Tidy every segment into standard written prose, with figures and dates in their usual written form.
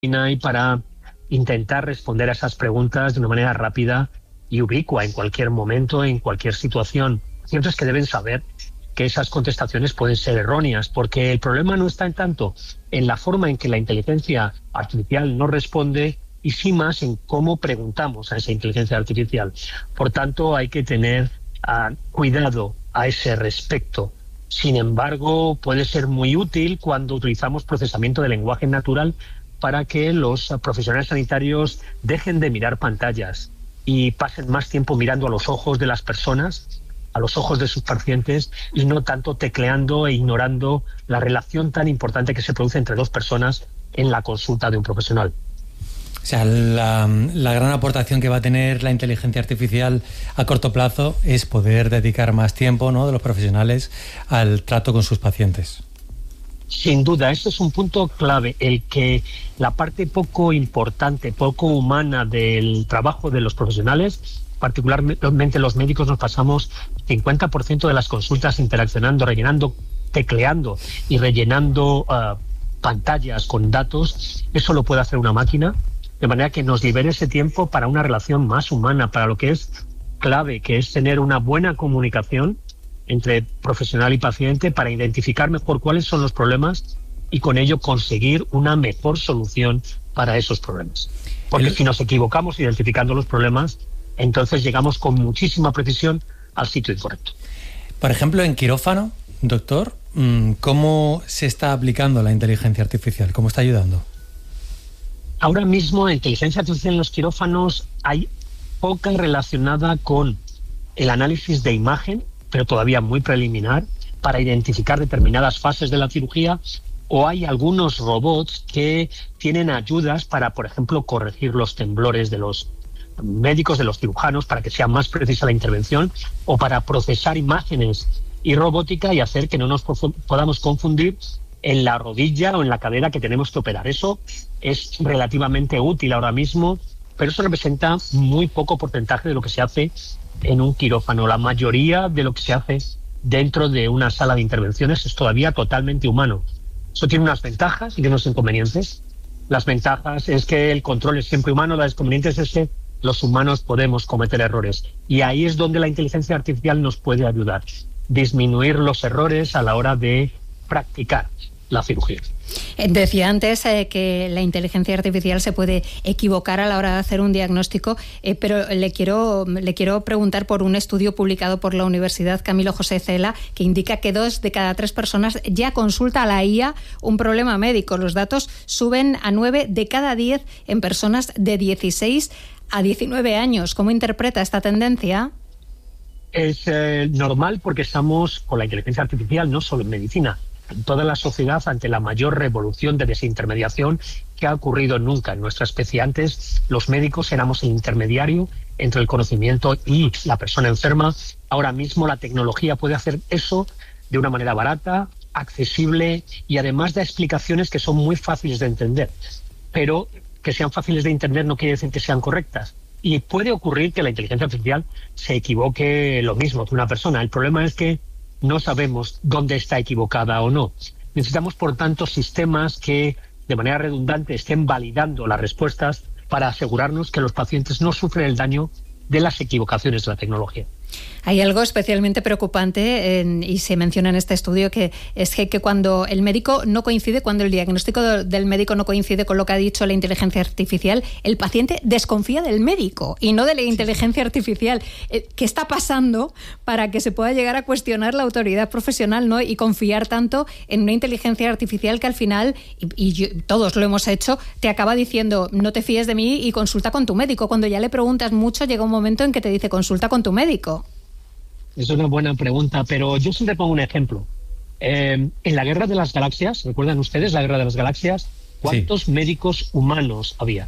y para intentar responder a esas preguntas de una manera rápida y ubicua en cualquier momento, en cualquier situación. Lo cierto es que deben saber que esas contestaciones pueden ser erróneas, porque el problema no está en tanto en la forma en que la inteligencia artificial nos responde, y sí más en cómo preguntamos a esa inteligencia artificial. Por tanto, hay que tener cuidado a ese respecto. Sin embargo, puede ser muy útil cuando utilizamos procesamiento de lenguaje natural para que los profesionales sanitarios dejen de mirar pantallas y pasen más tiempo mirando a los ojos de las personas, a los ojos de sus pacientes, y no tanto tecleando e ignorando la relación tan importante que se produce entre dos personas en la consulta de un profesional. O sea, la gran aportación que va a tener la inteligencia artificial a corto plazo es poder dedicar más tiempo, ¿no?, de los profesionales al trato con sus pacientes. Sin duda, eso es un punto clave, el que la parte poco importante, poco humana del trabajo de los profesionales, particularmente los médicos, nos pasamos 50% de las consultas interaccionando, rellenando, tecleando y rellenando pantallas con datos. Eso lo puede hacer una máquina, de manera que nos libere ese tiempo para una relación más humana, para lo que es clave, que es tener una buena comunicación entre profesional y paciente para identificar mejor cuáles son los problemas y con ello conseguir una mejor solución para esos problemas. Porque si nos equivocamos identificando los problemas, entonces llegamos con muchísima precisión al sitio incorrecto. Por ejemplo, en quirófano, doctor, ¿cómo se está aplicando la inteligencia artificial? ¿Cómo está ayudando? Ahora mismo, en inteligencia artificial en los quirófanos hay poca relacionada con el análisis de imagen, pero todavía muy preliminar, para identificar determinadas fases de la cirugía, o hay algunos robots que tienen ayudas para, por ejemplo, corregir los temblores de los médicos, de los cirujanos, para que sea más precisa la intervención, o para procesar imágenes y robótica y hacer que no nos podamos confundir en la rodilla o en la cadera que tenemos que operar. Eso es relativamente útil ahora mismo, pero eso representa muy poco porcentaje de lo que se hace en un quirófano. La mayoría de lo que se hace dentro de una sala de intervenciones es todavía totalmente humano. Eso tiene unas ventajas y tiene unos inconvenientes. Las ventajas es que el control es siempre humano, las inconvenientes es que los humanos podemos cometer errores. Y ahí es donde la inteligencia artificial nos puede ayudar. Disminuir los errores a la hora de practicar la cirugía. Decía antes que la inteligencia artificial se puede equivocar a la hora de hacer un diagnóstico, pero le quiero preguntar por un estudio publicado por la Universidad Camilo José Cela que indica que 2 de cada 3 personas ya consulta a la IA un problema médico. Los datos suben a 9 de cada 10 en personas de 16 a 19 años. ¿Cómo interpreta esta tendencia? Es normal, porque estamos con la inteligencia artificial no solo en medicina, en toda la sociedad, ante la mayor revolución de desintermediación que ha ocurrido nunca en nuestra especie. Antes los médicos éramos el intermediario entre el conocimiento y la persona enferma. Ahora mismo la tecnología puede hacer eso de una manera barata, accesible, y además da explicaciones que son muy fáciles de entender. Pero que sean fáciles de entender no quiere decir que sean correctas. Y puede ocurrir que la inteligencia artificial se equivoque lo mismo que una persona. El problema es que no sabemos dónde está equivocada o no. Necesitamos, por tanto, sistemas que de manera redundante estén validando las respuestas para asegurarnos que los pacientes no sufren el daño de las equivocaciones de la tecnología. Hay algo especialmente preocupante y se menciona en este estudio, que es que cuando el médico no coincide, cuando el diagnóstico del médico no coincide con lo que ha dicho la inteligencia artificial, el paciente desconfía del médico y no de la inteligencia artificial. ¿Qué está pasando para que se pueda llegar a cuestionar la autoridad profesional, ¿no?, y confiar tanto en una inteligencia artificial que al final, todos lo hemos hecho, te acaba diciendo no te fíes de mí y consulta con tu médico? Cuando ya le preguntas mucho, llega un momento en que te dice consulta con tu médico. Es una buena pregunta, pero yo siempre pongo un ejemplo. En la Guerra de las Galaxias, ¿recuerdan ustedes la Guerra de las Galaxias? ¿Cuántos médicos humanos había?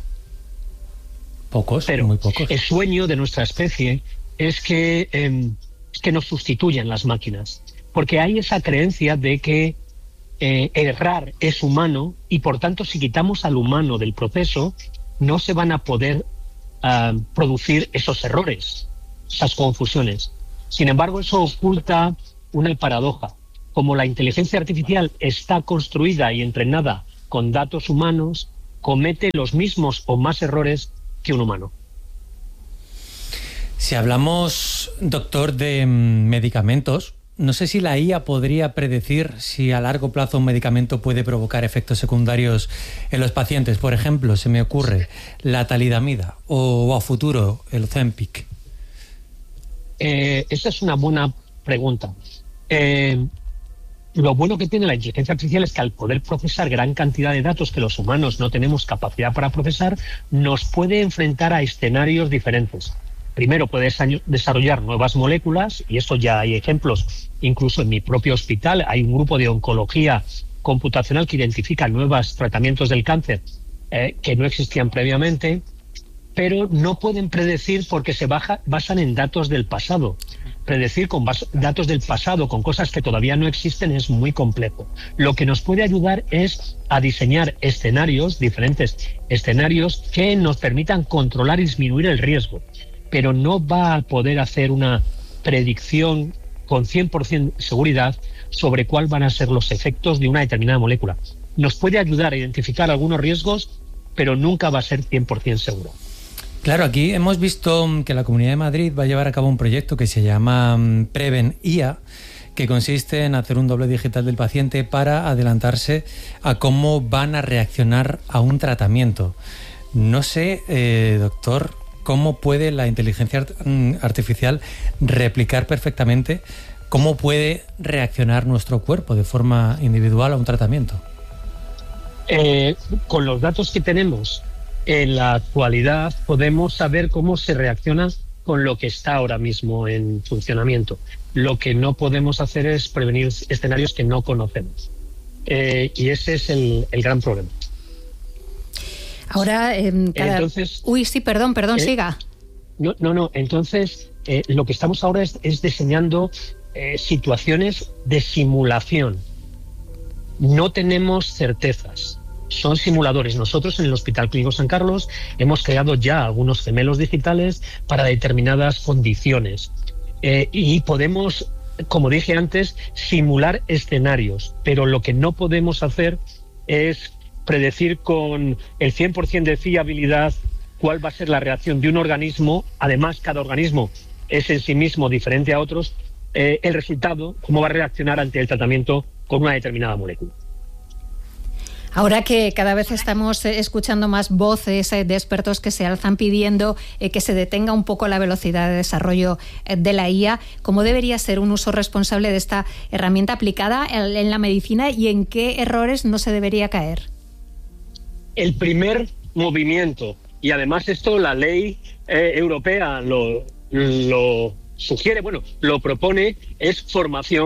Pocos, pero muy pocos. El sueño de nuestra especie es que nos sustituyan las máquinas, porque hay esa creencia de que errar es humano y, por tanto, si quitamos al humano del proceso, no se van a poder producir esos errores, esas confusiones. Sin embargo, eso oculta una paradoja. Como la inteligencia artificial está construida y entrenada con datos humanos, comete los mismos o más errores que un humano. Si hablamos, doctor, de medicamentos, no sé si la IA podría predecir si a largo plazo un medicamento puede provocar efectos secundarios en los pacientes. Por ejemplo, se me ocurre la talidomida o a futuro el Ozempic. Esa es una buena pregunta. Lo bueno que tiene la inteligencia artificial es que al poder procesar gran cantidad de datos que los humanos no tenemos capacidad para procesar, nos puede enfrentar a escenarios diferentes. Primero, puede desarrollar nuevas moléculas, y esto ya hay ejemplos, incluso en mi propio hospital hay un grupo de oncología computacional que identifica nuevos tratamientos del cáncer que no existían previamente, pero no pueden predecir porque se basan en datos del pasado. Predecir con datos del pasado, con cosas que todavía no existen, es muy complejo. Lo que nos puede ayudar es a diseñar escenarios, diferentes escenarios, que nos permitan controlar y disminuir el riesgo, pero no va a poder hacer una predicción con 100% seguridad sobre cuáles van a ser los efectos de una determinada molécula. Nos puede ayudar a identificar algunos riesgos, pero nunca va a ser 100% seguro. Claro, aquí hemos visto que la Comunidad de Madrid va a llevar a cabo un proyecto que se llama Preven IA, que consiste en hacer un doble digital del paciente para adelantarse a cómo van a reaccionar a un tratamiento. No sé, doctor, cómo puede la inteligencia artificial replicar perfectamente cómo puede reaccionar nuestro cuerpo de forma individual a un tratamiento. Con los datos que tenemos en la actualidad podemos saber cómo se reacciona con lo que está ahora mismo en funcionamiento. Lo que no podemos hacer es prevenir escenarios que no conocemos. Y ese es el gran problema. Ahora, entonces, uy, sí, perdón, siga. No. Entonces, lo que estamos ahora es diseñando situaciones de simulación. No tenemos certezas. Son simuladores. Nosotros en el Hospital Clínico San Carlos hemos creado ya algunos gemelos digitales para determinadas condiciones. Y podemos, como dije antes, simular escenarios. Pero lo que no podemos hacer es predecir con el 100% de fiabilidad cuál va a ser la reacción de un organismo. Además, cada organismo es en sí mismo diferente a otros. El resultado, cómo va a reaccionar ante el tratamiento con una determinada molécula. Ahora que cada vez estamos escuchando más voces de expertos que se alzan pidiendo que se detenga un poco la velocidad de desarrollo de la IA, ¿cómo debería ser un uso responsable de esta herramienta aplicada en la medicina y en qué errores no se debería caer? El primer movimiento, y además esto la ley europea lo sugiere, lo propone, es formación.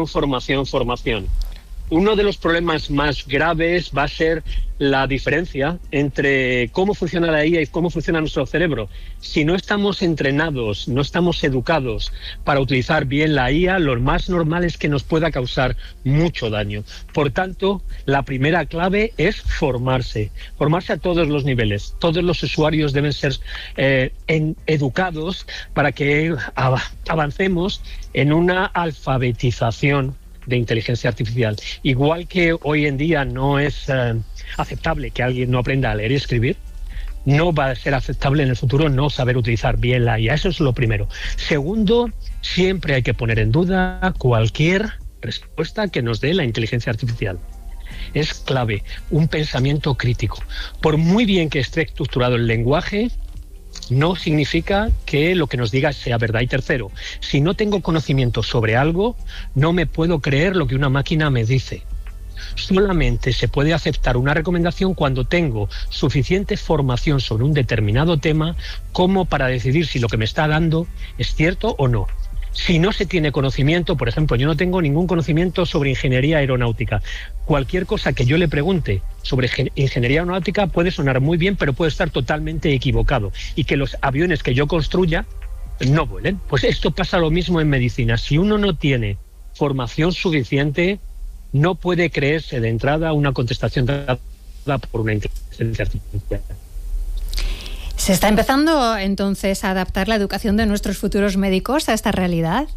Uno de los problemas más graves va a ser la diferencia entre cómo funciona la IA y cómo funciona nuestro cerebro. Si no estamos entrenados, no estamos educados para utilizar bien la IA, lo más normal es que nos pueda causar mucho daño. Por tanto, la primera clave es formarse a todos los niveles. Todos los usuarios deben ser educados para que avancemos en una alfabetización de inteligencia artificial. Igual que hoy en día no es aceptable que alguien no aprenda a leer y escribir, no va a ser aceptable en el futuro no saber utilizar bien la IA. Eso es lo primero. Segundo, siempre hay que poner en duda cualquier respuesta que nos dé la inteligencia artificial. Es clave un pensamiento crítico. Por muy bien que esté estructurado el lenguaje, no significa que lo que nos diga sea verdad. Y tercero, si no tengo conocimiento sobre algo, no me puedo creer lo que una máquina me dice. Solamente se puede aceptar una recomendación cuando tengo suficiente formación sobre un determinado tema como para decidir si lo que me está dando es cierto o no. Si no se tiene conocimiento, por ejemplo, yo no tengo ningún conocimiento sobre ingeniería aeronáutica. Cualquier cosa que yo le pregunte sobre ingeniería aeronáutica puede sonar muy bien, pero puede estar totalmente equivocado. Y que los aviones que yo construya no vuelen. Pues esto pasa lo mismo en medicina. Si uno no tiene formación suficiente, no puede creerse de entrada una contestación dada por una inteligencia artificial. ¿Se está empezando entonces a adaptar la educación de nuestros futuros médicos a esta realidad?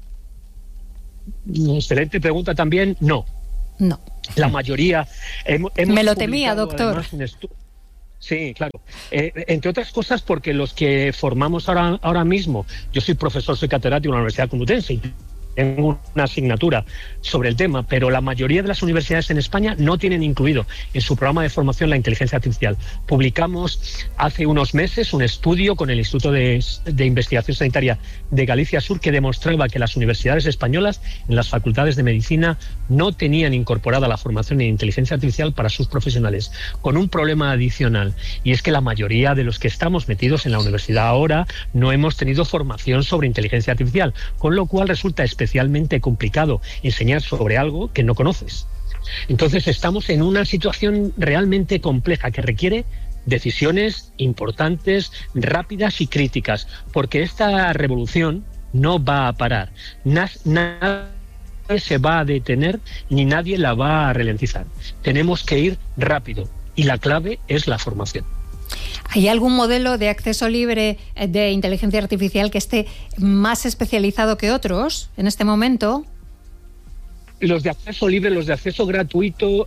Excelente pregunta también. No. No. La mayoría... Me lo temía, doctor. Sí, claro. Entre otras cosas porque los que formamos ahora mismo, yo soy profesor, soy catedrático en la Universidad Complutense y tengo una asignatura sobre el tema, pero la mayoría de las universidades en España no tienen incluido en su programa de formación la inteligencia artificial. Publicamos hace unos meses un estudio con el Instituto de Investigación Sanitaria de Galicia Sur que demostraba que las universidades españolas en las facultades de medicina no tenían incorporada la formación en inteligencia artificial para sus profesionales, con un problema adicional, y es que la mayoría de los que estamos metidos en la universidad ahora no hemos tenido formación sobre inteligencia artificial, con lo cual resulta especialmente complicado enseñar sobre algo que no conoces. Entonces estamos en una situación realmente compleja que requiere decisiones importantes, rápidas y críticas, porque esta revolución no va a parar. Nadie se va a detener ni nadie la va a ralentizar. Tenemos que ir rápido y la clave es la formación. ¿Hay algún modelo de acceso libre de inteligencia artificial que esté más especializado que otros en este momento? Los de acceso libre, los de acceso gratuito,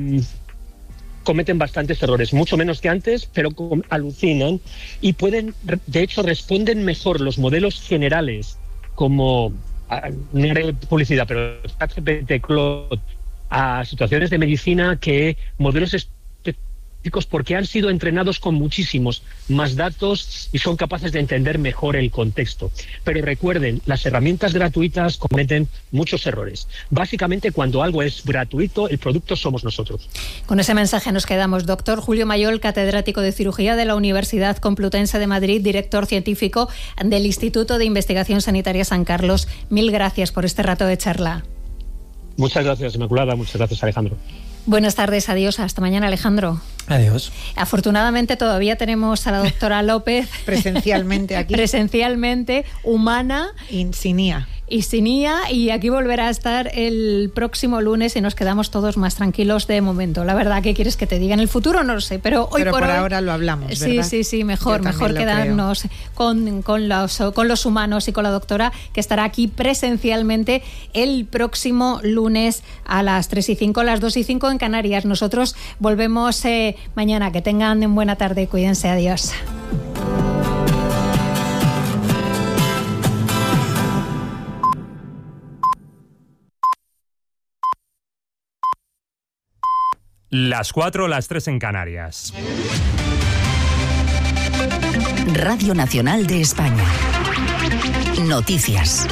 cometen bastantes errores, mucho menos que antes, pero alucinan y pueden, de hecho, responden mejor los modelos generales, como, no haré publicidad, pero ChatGPT, Claude, a situaciones de medicina que modelos específicos, porque han sido entrenados con muchísimos más datos y son capaces de entender mejor el contexto. Pero recuerden, las herramientas gratuitas cometen muchos errores. Básicamente, cuando algo es gratuito, el producto somos nosotros. Con ese mensaje nos quedamos. Doctor Julio Mayol, catedrático de Cirugía de la Universidad Complutense de Madrid, director científico del Instituto de Investigación Sanitaria San Carlos. Mil gracias por este rato de charla. Muchas gracias, Inmaculada. Muchas gracias, Alejandro. Buenas tardes, adiós. Hasta mañana, Alejandro. Adiós. Afortunadamente todavía tenemos a la doctora López presencialmente aquí. Presencialmente, humana. Sinía, y aquí volverá a estar el próximo lunes y nos quedamos todos más tranquilos de momento. La verdad, ¿qué quieres que te diga? En el futuro no lo sé, pero hoy por hoy, ahora lo hablamos, ¿verdad? Sí, mejor quedarnos con los humanos y con la doctora, que estará aquí presencialmente el próximo lunes a las 3:05, las 2:05 en Canarias. Nosotros volvemos mañana. Que tengan buena tarde, cuídense, adiós. Las 4, las 3 en Canarias. Radio Nacional de España. Noticias.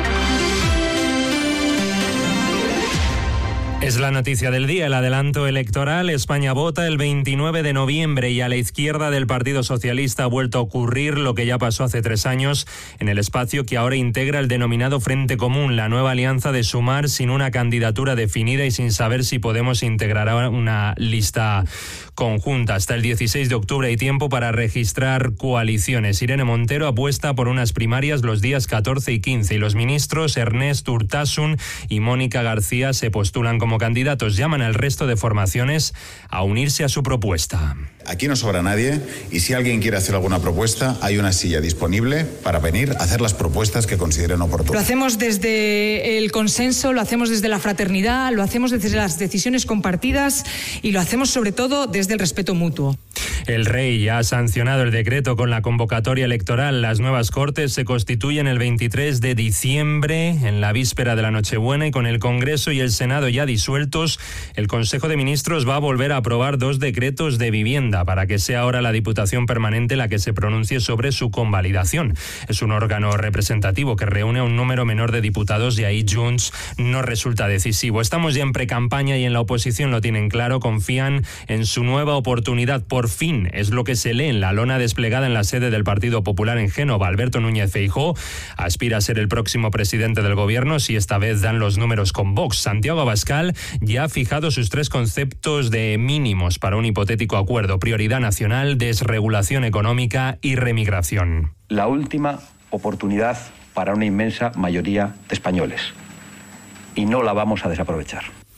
Es la noticia del día, el adelanto electoral. España vota el 29 de noviembre y a la izquierda del Partido Socialista ha vuelto a ocurrir lo que ya pasó hace 3 años en el espacio que ahora integra el denominado Frente Común, la nueva alianza de Sumar sin una candidatura definida y sin saber si Podemos integrará una lista conjunta. Hasta el 16 de octubre hay tiempo para registrar coaliciones. Irene Montero apuesta por unas primarias los días 14 y 15 y los ministros Ernest Urtasun y Mónica García se postulan como candidatos. Llaman al resto de formaciones a unirse a su propuesta. Aquí no sobra nadie y si alguien quiere hacer alguna propuesta, hay una silla disponible para venir a hacer las propuestas que consideren oportunas. Lo hacemos desde el consenso, lo hacemos desde la fraternidad, lo hacemos desde las decisiones compartidas y lo hacemos sobre todo desde el respeto mutuo. El rey ya ha sancionado el decreto con la convocatoria electoral. Las nuevas Cortes se constituyen el 23 de diciembre, en la víspera de la Nochebuena, y con el Congreso y el Senado ya disueltos, el Consejo de Ministros va a volver a aprobar 2 decretos de vivienda para que sea ahora la Diputación Permanente la que se pronuncie sobre su convalidación. Es un órgano representativo que reúne a un número menor de diputados y ahí Junts no resulta decisivo. Estamos ya en precampaña y en la oposición lo tienen claro, confían en su nueva oportunidad. Por fin, es lo que se lee en la lona desplegada en la sede del Partido Popular en Génova. Alberto Núñez Feijóo aspira a ser el próximo presidente del gobierno si esta vez dan los números con Vox. Santiago Abascal ya ha fijado sus 3 conceptos de mínimos para un hipotético acuerdo: prioridad nacional, desregulación económica y remigración. La última oportunidad para una inmensa mayoría de españoles y no la vamos a desaprovechar.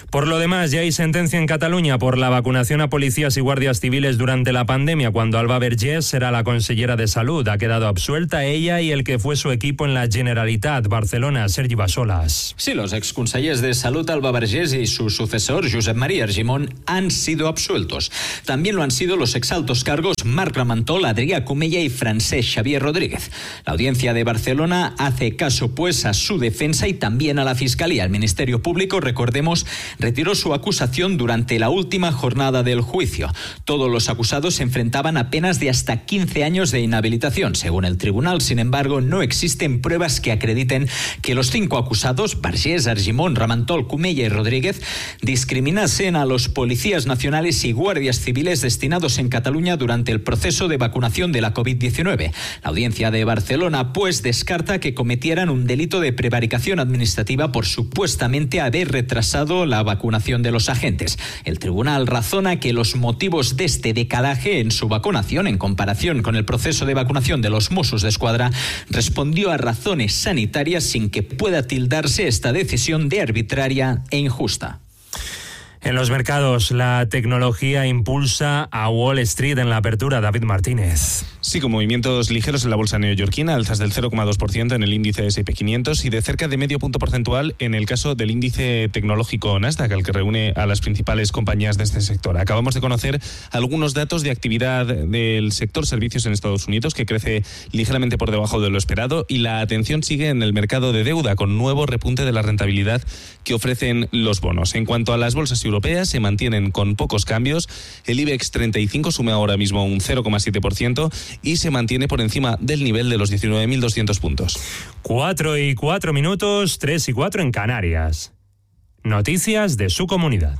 Por lo demás, ya hay sentencia en Cataluña por la vacunación a policías y guardias civiles durante la pandemia, cuando Alba Vergés era la consellera de Salud. Ha quedado absuelta ella y el que fue su equipo en la Generalitat. Barcelona, Sergi Bassolas. Sí, los exconsellers de Salud Alba Vergés y su sucesor Josep María Argimon han sido absueltos. También lo han sido los exaltos cargos Marc Ramentol, Adrià Comella y Francesc Xavier Rodríguez. La audiencia de Barcelona hace caso pues a su defensa y también a la Fiscalía. El Ministerio Público, recordemos, retiró su acusación durante la última jornada del juicio. Todos los acusados se enfrentaban a penas de hasta 15 años de inhabilitación. Según el tribunal, sin embargo, no existen pruebas que acrediten que los 5 acusados, Vergés, Argimon, Ramentol, Comella y Rodríguez, discriminasen a los policías nacionales y guardias civiles destinados en Cataluña durante el proceso de vacunación de la COVID-19. La audiencia de Barcelona, pues, descarta que cometieran un delito de prevaricación administrativa por supuestamente haber retrasado la vacunación de los agentes. El tribunal razona que los motivos de este decalaje en su vacunación, en comparación con el proceso de vacunación de los Mossos d'Esquadra, respondió a razones sanitarias sin que pueda tildarse esta decisión de arbitraria e injusta. En los mercados, la tecnología impulsa a Wall Street en la apertura. David Martínez. Sí, con movimientos ligeros en la bolsa neoyorquina, alzas del 0,2% en el índice S&P 500 y de cerca de medio punto porcentual en el caso del índice tecnológico Nasdaq, al que reúne a las principales compañías de este sector. Acabamos de conocer algunos datos de actividad del sector servicios en Estados Unidos, que crece ligeramente por debajo de lo esperado, y la atención sigue en el mercado de deuda, con nuevo repunte de la rentabilidad que ofrecen los bonos. En cuanto a las bolsas europeas, se mantienen con pocos cambios. El IBEX 35 sube ahora mismo un 0,7% y se mantiene por encima del nivel de los 19.200 puntos. 4:04, 3:04 en Canarias. Noticias de su comunidad.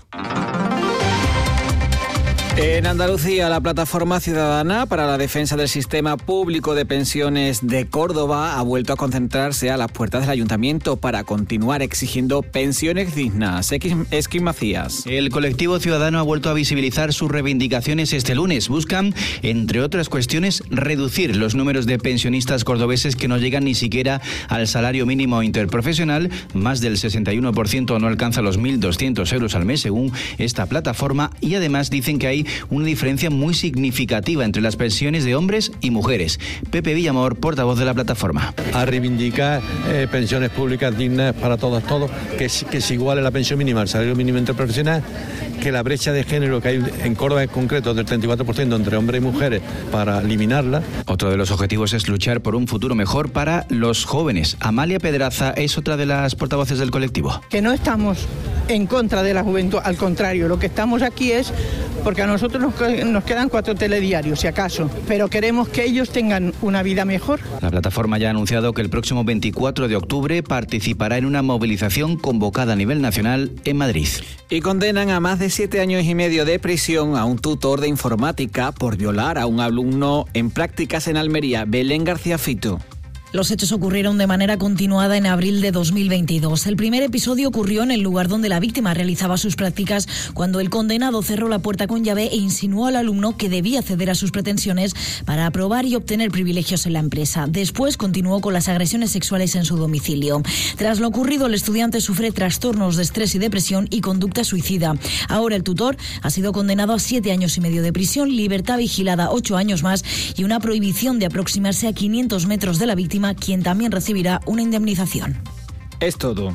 En Andalucía, la Plataforma Ciudadana para la Defensa del Sistema Público de Pensiones de Córdoba ha vuelto a concentrarse a las puertas del Ayuntamiento para continuar exigiendo pensiones dignas. Esquim Macías. El colectivo ciudadano ha vuelto a visibilizar sus reivindicaciones este lunes. Buscan, entre otras cuestiones, reducir los números de pensionistas cordobeses que no llegan ni siquiera al salario mínimo interprofesional. Más del 61% no alcanza los 1.200 euros al mes, según esta plataforma, y además dicen que hay una diferencia muy significativa entre las pensiones de hombres y mujeres. Pepe Villamor, portavoz de la plataforma. A reivindicar pensiones públicas dignas para todos, que se iguale la pensión mínima al salario mínimo interprofesional, que la brecha de género que hay en Córdoba en concreto del 34% entre hombres y mujeres, para eliminarla. Otro de los objetivos es luchar por un futuro mejor para los jóvenes. Amalia Pedraza es otra de las portavoces del colectivo. Que no estamos en contra de la juventud, al contrario, lo que estamos aquí es porque a nosotros nos quedan 4 telediarios, si acaso, pero queremos que ellos tengan una vida mejor. La plataforma ya ha anunciado que el próximo 24 de octubre participará en una movilización convocada a nivel nacional en Madrid. Y condenan a más de 7 años y medio de prisión a un tutor de informática por violar a un alumno en prácticas en Almería. Belén García Fito. Los hechos ocurrieron de manera continuada en abril de 2022. El primer episodio ocurrió en el lugar donde la víctima realizaba sus prácticas, cuando el condenado cerró la puerta con llave e insinuó al alumno que debía ceder a sus pretensiones para aprobar y obtener privilegios en la empresa. Después continuó con las agresiones sexuales en su domicilio. Tras lo ocurrido, el estudiante sufre trastornos de estrés y depresión y conducta suicida. Ahora el tutor ha sido condenado a 7 años y medio de prisión, libertad vigilada 8 años más y una prohibición de aproximarse a 500 metros de la víctima, quien también recibirá una indemnización. Es todo.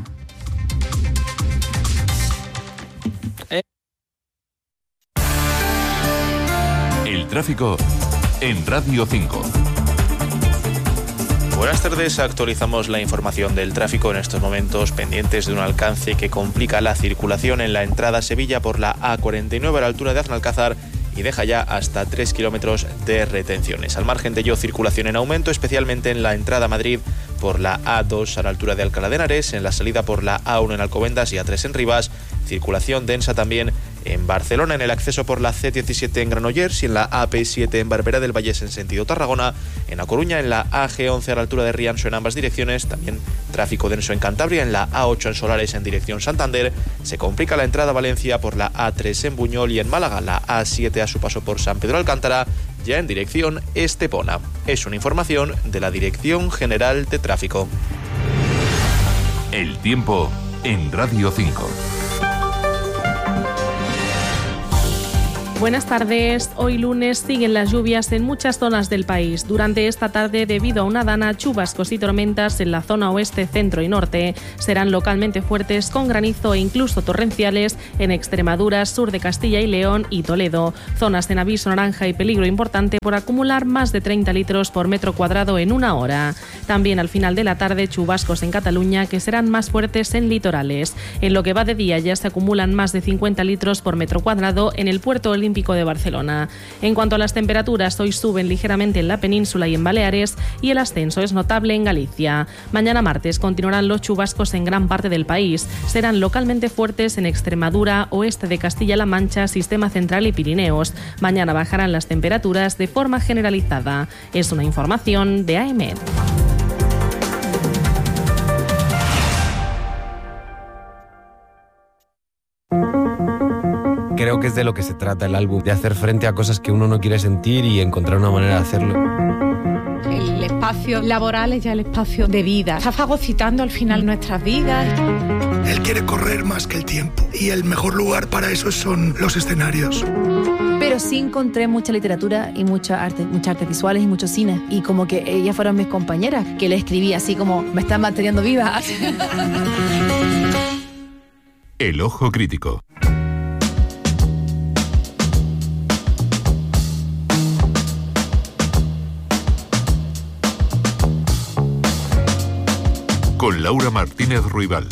El tráfico en Radio 5. Buenas tardes, actualizamos la información del tráfico en estos momentos, pendientes de un alcance que complica la circulación en la entrada a Sevilla por la A49 a la altura de Aznalcázar y deja ya hasta 3 kilómetros de retenciones. Al margen de ello, circulación en aumento, especialmente en la entrada a Madrid por la A2 a la altura de Alcalá de Henares, en la salida por la A1 en Alcobendas y A3 en Rivas, circulación densa también en Barcelona, en el acceso por la C17 en Granollers y en la AP7 en Barberá del Vallés en sentido Tarragona, en A Coruña, en la AG11 a la altura de Rianxo en ambas direcciones, también tráfico denso en Cantabria, en la A8 en Solares en dirección Santander, se complica la entrada a Valencia por la A3 en Buñol y en Málaga, la A7 a su paso por San Pedro Alcántara, ya en dirección Estepona. Es una información de la Dirección General de Tráfico. El tiempo en Radio 5. Buenas tardes. Hoy lunes siguen las lluvias en muchas zonas del país. Durante esta tarde, debido a una dana, chubascos y tormentas en la zona oeste, centro y norte serán localmente fuertes con granizo e incluso torrenciales en Extremadura, sur de Castilla y León y Toledo. Zonas en aviso naranja y peligro importante por acumular más de 30 litros por metro cuadrado en una hora. También al final de la tarde, chubascos en Cataluña que serán más fuertes en litorales. En lo que va de día ya se acumulan más de 50 litros por metro cuadrado en el puerto olímpico de Barcelona. En cuanto a las temperaturas, hoy suben ligeramente en la península y en Baleares y el ascenso es notable en Galicia. Mañana martes continuarán los chubascos en gran parte del país. Serán localmente fuertes en Extremadura, oeste de Castilla-La Mancha, Sistema Central y Pirineos. Mañana bajarán las temperaturas de forma generalizada. Es una información de AEMET. Creo que es de lo que se trata el álbum, de hacer frente a cosas que uno no quiere sentir y encontrar una manera de hacerlo. El espacio laboral es ya el espacio de vida. Está fagocitando al final nuestras vidas. Él quiere correr más que el tiempo y el mejor lugar para eso son los escenarios. Pero sí encontré mucha literatura y muchas artes visuales y mucho cine. Y como que ellas fueron mis compañeras, que le escribí así como, me están manteniendo viva. El Ojo Crítico. Con Laura Martínez Ruibal.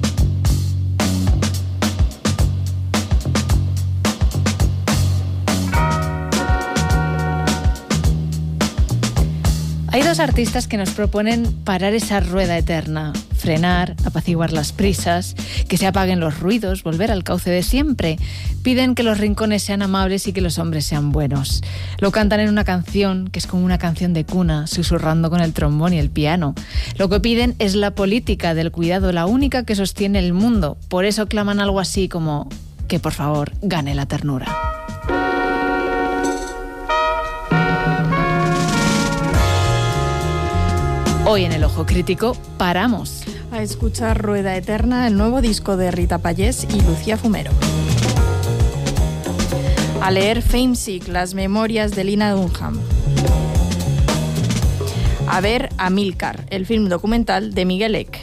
Hay dos artistas que nos proponen parar esa rueda eterna, frenar, apaciguar las prisas, que se apaguen los ruidos, volver al cauce de siempre. Piden que los rincones sean amables y que los hombres sean buenos. Lo cantan en una canción que es como una canción de cuna, susurrando con el trombón y el piano. Lo que piden es la política del cuidado, la única que sostiene el mundo. Por eso claman algo así como que por favor gane la ternura. Hoy en El Ojo Crítico paramos a escuchar Rueda Eterna, el nuevo disco de Rita Payés y Lucía Fumero. A leer Famesick, las memorias de Lina Dunham. A ver Amílcar, el film documental de Miguel Eck.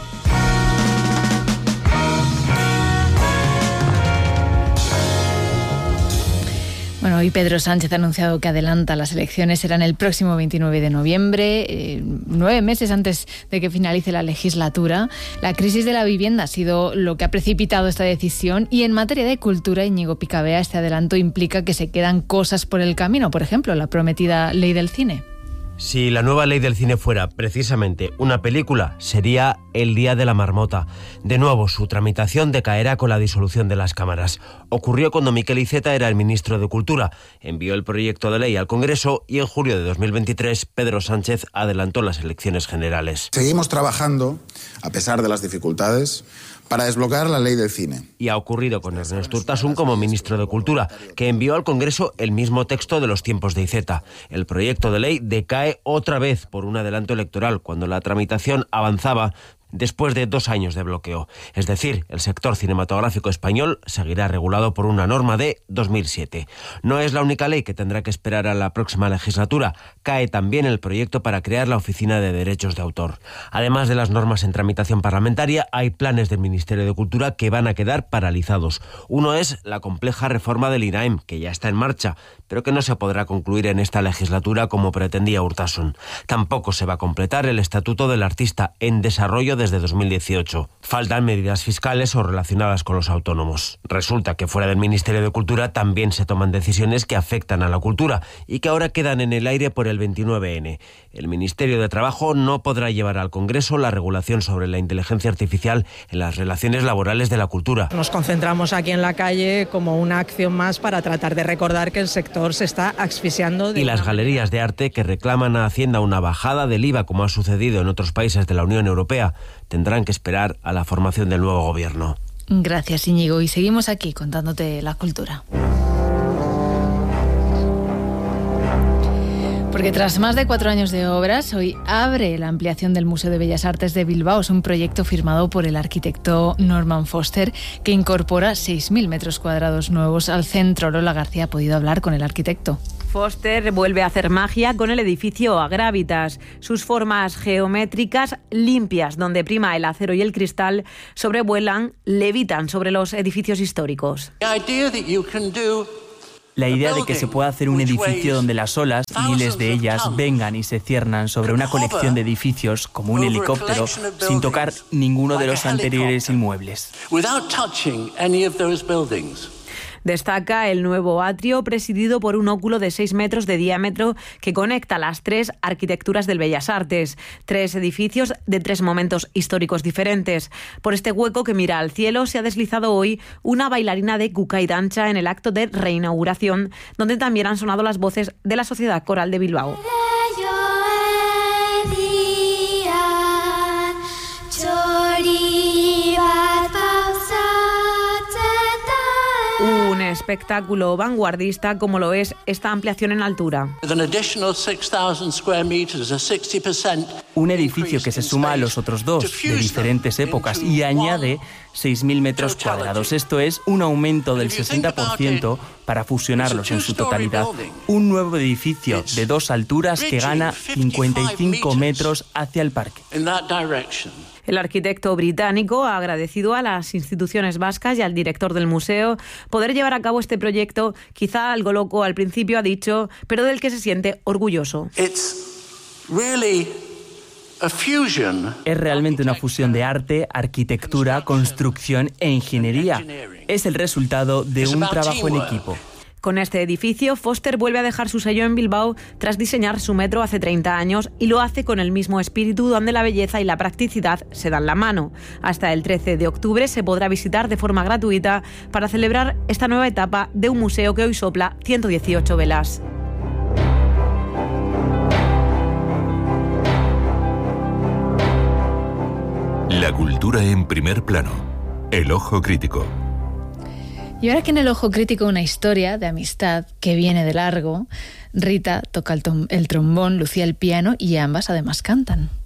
Bueno, hoy Pedro Sánchez ha anunciado que adelanta las elecciones, serán el próximo 29 de noviembre, 9 meses antes de que finalice la legislatura. La crisis de la vivienda ha sido lo que ha precipitado esta decisión y en materia de cultura, Íñigo Picabea, este adelanto implica que se quedan cosas por el camino, por ejemplo, la prometida ley del cine. Si la nueva ley del cine fuera precisamente una película, sería El Día de la Marmota. De nuevo, su tramitación decaerá con la disolución de las cámaras. Ocurrió cuando Miquel Iceta era el ministro de Cultura. Envió el proyecto de ley al Congreso y en julio de 2023 Pedro Sánchez adelantó las elecciones generales. Seguimos trabajando, a pesar de las dificultades, para desbloquear la ley del cine. Y ha ocurrido con Ernest Urtasun como ministro de Cultura, que envió al Congreso el mismo texto de los tiempos de Iceta. El proyecto de ley decae otra vez por un adelanto electoral, cuando la tramitación avanzaba después de 2 años de bloqueo. Es decir, el sector cinematográfico español seguirá regulado por una norma de 2007. No es la única ley que tendrá que esperar a la próxima legislatura. Cae también el proyecto para crear la Oficina de Derechos de Autor. Además de las normas en tramitación parlamentaria, hay planes del Ministerio de Cultura que van a quedar paralizados. Uno es la compleja reforma del INAEM, que ya está en marcha, pero que no se podrá concluir en esta legislatura como pretendía Urtasun. Tampoco se va a completar el Estatuto del Artista, en desarrollo desde 2018. Faltan medidas fiscales o relacionadas con los autónomos. Resulta que fuera del Ministerio de Cultura también se toman decisiones que afectan a la cultura y que ahora quedan en el aire por el 29N. El Ministerio de Trabajo no podrá llevar al Congreso la regulación sobre la inteligencia artificial en las relaciones laborales de la cultura. Nos concentramos aquí en la calle como una acción más para tratar de recordar que el sector se está asfixiando. Y las galerías de arte que reclaman a Hacienda una bajada del IVA, como ha sucedido en otros países de la Unión Europea, tendrán que esperar a la formación del nuevo gobierno. Gracias, Íñigo. Y seguimos aquí contándote la cultura. Porque tras más de 4 años de obras, hoy abre la ampliación del Museo de Bellas Artes de Bilbao. Es un proyecto firmado por el arquitecto Norman Foster que incorpora 6.000 metros cuadrados nuevos al centro. Lola García ha podido hablar con el arquitecto. Foster vuelve a hacer magia con el edificio Agravitas. Sus formas geométricas limpias, donde prima el acero y el cristal, sobrevuelan, levitan sobre los edificios históricos. La idea de que se pueda hacer un edificio donde las olas, miles de ellas, vengan y se ciernan sobre una colección de edificios como un helicóptero sin tocar ninguno de los anteriores inmuebles. Destaca el nuevo atrio presidido por un óculo de 6 metros de diámetro que conecta las 3 arquitecturas del Bellas Artes. 3 edificios de 3 momentos históricos diferentes. Por este hueco que mira al cielo se ha deslizado hoy una bailarina de cuca y dancha en el acto de reinauguración, donde también han sonado las voces de la Sociedad Coral de Bilbao. Un espectáculo vanguardista como lo es esta ampliación en altura. Un edificio que se suma a los otros 2 de diferentes épocas y añade 6.000 metros cuadrados. Esto es un aumento del 60% para fusionarlos en su totalidad. Un nuevo edificio de 2 alturas que gana 55 metros hacia el parque. El arquitecto británico ha agradecido a las instituciones vascas y al director del museo poder llevar a cabo este proyecto, quizá algo loco al principio, ha dicho, pero del que se siente orgulloso. Es realmente una fusión de arte, arquitectura, construcción e ingeniería. Es el resultado de un trabajo en equipo. Con este edificio, Foster vuelve a dejar su sello en Bilbao tras diseñar su metro hace 30 años y lo hace con el mismo espíritu donde la belleza y la practicidad se dan la mano. Hasta el 13 de octubre se podrá visitar de forma gratuita para celebrar esta nueva etapa de un museo que hoy sopla 118 velas. La cultura en primer plano. El ojo crítico. Y ahora que en el ojo crítico una historia de amistad que viene de largo, Rita toca el trombón, Lucía el piano y ambas además cantan.